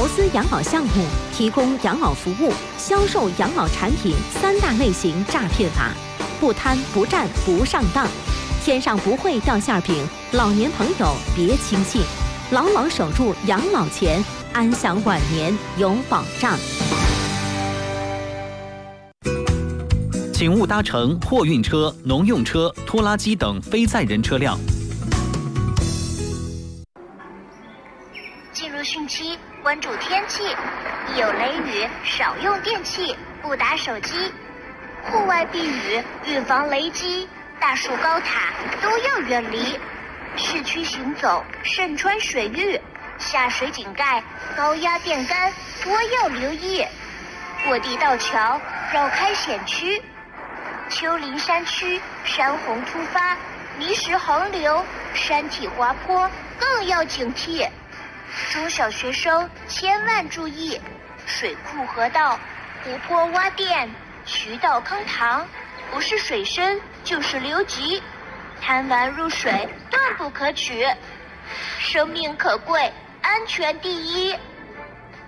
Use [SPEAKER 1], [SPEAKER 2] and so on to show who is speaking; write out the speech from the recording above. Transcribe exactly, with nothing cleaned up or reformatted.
[SPEAKER 1] 资养老项目、提供养老服务、销售养老产品三大类型诈骗法，不贪不占不上当。天上不会掉馅饼，老年朋友别轻信，牢牢守住养老钱，安享晚年有保障。
[SPEAKER 2] 请勿搭乘货运车、农用车、拖拉机等非载人车辆。
[SPEAKER 3] 进入汛期，关注天气，一有雷雨少用电器，不打手机。户外避雨，预防雷击，大树高塔都要远离。市区行走，慎穿水域，下水井盖、高压电杆多要留意。过地道桥，绕开险区。丘陵山区山洪突发，泥石横流，山体滑坡更要警惕。中小学生千万注意，水库河道、湖泊洼垫、渠道坑塘，不是水深就是流急，贪玩入水断不可取。生命可贵，安全第一。